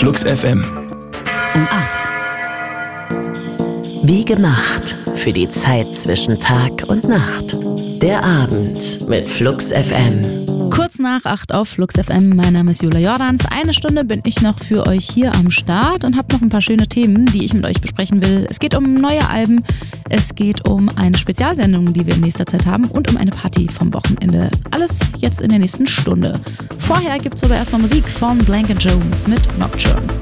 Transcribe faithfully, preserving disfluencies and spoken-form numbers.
Flux F M. Um acht. Wie gemacht für die Zeit zwischen Tag und Nacht. Der Abend mit Flux F M. Kurz nach acht auf Flux F M. Mein Name ist Julia Jordans. Eine Stunde bin ich noch für euch hier am Start und habe noch ein paar schöne Themen, die ich mit euch besprechen will. Es geht um neue Alben, es geht um eine Spezialsendung, die wir in nächster Zeit haben und um eine Party vom Wochenende. Alles jetzt in der nächsten Stunde. Vorher gibt es aber erstmal Musik von Blank and Jones mit Nocturne.